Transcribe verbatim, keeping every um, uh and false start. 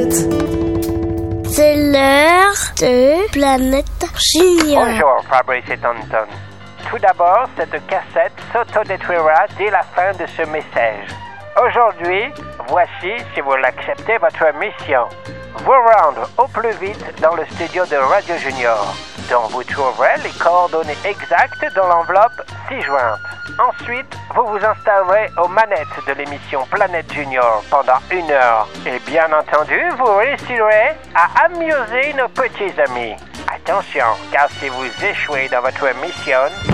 C'est l'heure de Planète Junior. Bonjour, Fabrice et Tonton. Tout d'abord, cette cassette s'autodétruira dès la fin de ce message. Aujourd'hui, voici, si vous l'acceptez, votre mission. Vous rendre au plus vite dans le studio de Radio Junior, dont vous trouverez les coordonnées exactes dans l'enveloppe ci-jointe. Ensuite, vous vous installerez aux manettes de l'émission Planète Junior pendant une heure. Et bien entendu, vous réussirez à amuser nos petits amis. Attention, car si vous échouez dans votre mission,